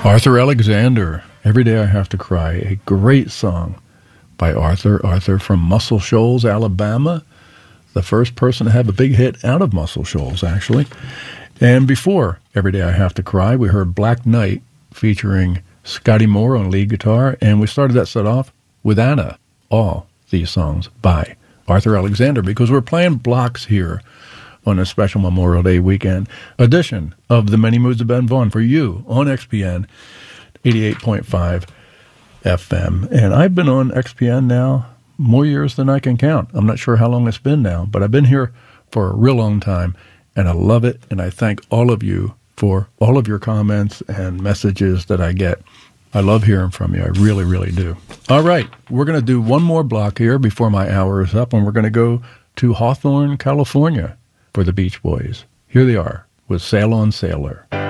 Arthur Alexander, Every Day I Have to Cry, a great song by Arthur. Arthur from Muscle Shoals, Alabama, the first person to have a big hit out of Muscle Shoals, actually. And before Every Day I Have to Cry, we heard Black Knight featuring Scotty Moore on lead guitar, and we started that set off with Anna. All these songs by Arthur Alexander, because we're playing blocks here on a special Memorial Day weekend edition of The Many Moods of Ben Vaughn for you on XPN 88.5 FM. And I've been on XPN now more years than I can count. I'm not sure how long it's been now, but I've been here for a real long time, and I love it, and I thank all of you for all of your comments and messages that I get. I love hearing from you. I really, really do. All right, we're going to do one more block here before my hour is up, and we're going to go to Hawthorne, California for the Beach Boys. Here they are with Sail On Sailor.